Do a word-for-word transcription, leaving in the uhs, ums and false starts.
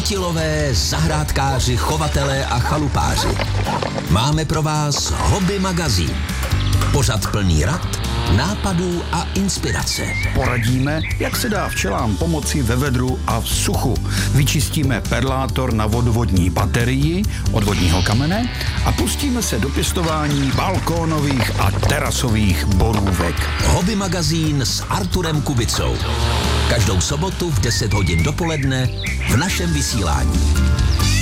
Chytilové, zahrádkáři, chovatelé a chalupáři. Máme pro vás Hobby magazín. Pořad plný rad, nápadů a inspirace. Poradíme, jak se dá včelám pomoci ve vedru a v suchu. Vyčistíme perlátor na vodovodní baterii od vodního kamene a pustíme se do pěstování balkónových a terasových borůvek. Hobby magazín s Arturem Kubicou. Každou sobotu v deset hodin dopoledne v našem vysílání.